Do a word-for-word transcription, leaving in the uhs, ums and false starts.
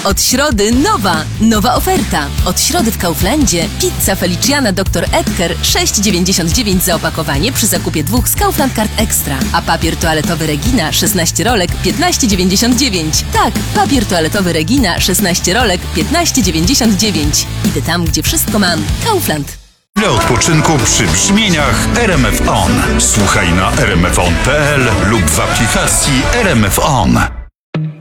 Od środy nowa, nowa oferta. Od środy w Kauflandzie pizza Feliciana doktor Edgar sześć dziewięćdziesiąt dziewięć za opakowanie przy zakupie dwóch z Kaufland Card Extra. A papier toaletowy Regina szesnaście rolek piętnaście dziewięćdziesiąt dziewięć. Tak, papier toaletowy Regina szesnaście rolek piętnaście dziewięćdziesiąt dziewięć. Idę tam, gdzie wszystko mam. Kaufland. Dla odpoczynku przy brzmieniach R M F On. Słuchaj na r m f on kropka p l lub w aplikacji R M F On.